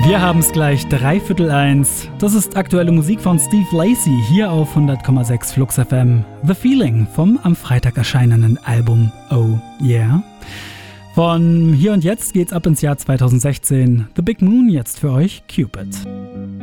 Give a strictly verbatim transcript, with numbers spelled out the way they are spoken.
Wir haben es gleich dreiviertel eins. Das ist aktuelle Musik von Steve Lacy hier auf hundert Komma sechs Flux F M. The Feeling vom am Freitag erscheinenden Album Oh Yeah. Von Hier und Jetzt geht's ab ins Jahr zweitausendsechzehn. The Big Moon jetzt für euch Cupid.